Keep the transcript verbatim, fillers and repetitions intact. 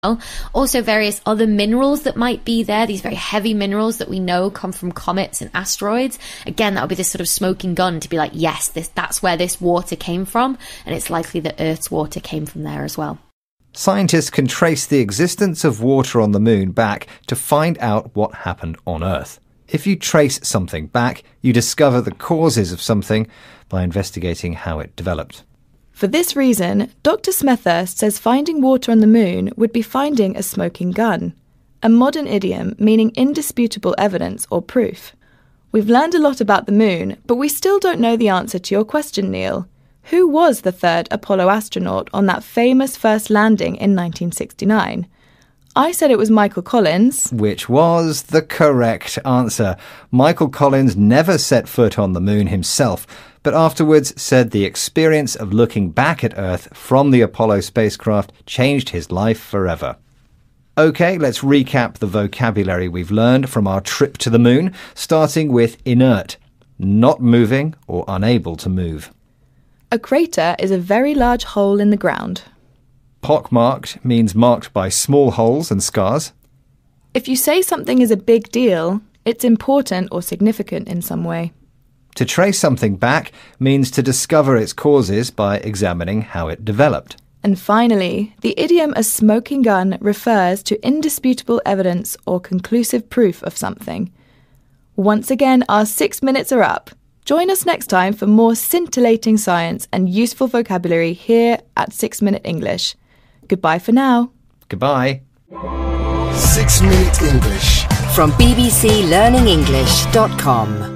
Also various other minerals that might be there, these very heavy minerals that we know come from comets and asteroids. Again, that would be this sort of smoking gun to be like, yes, this that's where this water came from, and it's likely that Earth's water came from there as well. Scientists can trace the existence of water on the moon back to find out what happened on Earth. If you trace something back, you discover the causes of something by investigating how it developed. For this reason, Doctor Smethurst says finding water on the moon would be finding a smoking gun, a modern idiom meaning indisputable evidence or proof. We've learned a lot about the moon, but we still don't know the answer to your question, Neil. Who was the third Apollo astronaut on that famous first landing in nineteen sixty-nine? I said it was Michael Collins. Which was the correct answer. Michael Collins never set foot on the moon himself, but afterwards said the experience of looking back at Earth from the Apollo spacecraft changed his life forever. OK, let's recap the vocabulary we've learned from our trip to the moon, starting with inert, not moving or unable to move. A crater is a very large hole in the ground. Pockmarked means marked by small holes and scars. If you say something is a big deal, it's important or significant in some way. To trace something back means to discover its causes by examining how it developed. And finally, the idiom a smoking gun refers to indisputable evidence or conclusive proof of something. Once again, our six minutes are up. Join us next time for more scintillating science and useful vocabulary here at Six Minute English. Goodbye for now. Goodbye. Six Minute English from b b c learning english dot com.